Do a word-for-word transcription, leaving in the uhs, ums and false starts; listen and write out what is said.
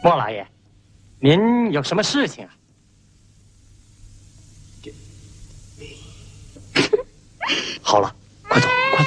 莫老爷，您有什么事情啊？好了，